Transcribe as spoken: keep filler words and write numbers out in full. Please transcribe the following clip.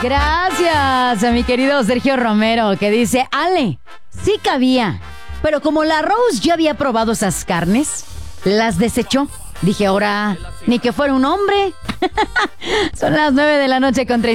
Gracias a mi querido Sergio Romero, que dice: Ale, sí cabía, pero como la Rose ya había probado esas carnes, las desechó. Dije, ahora, ni que fuera un hombre. Son las nueve de la noche con treinta.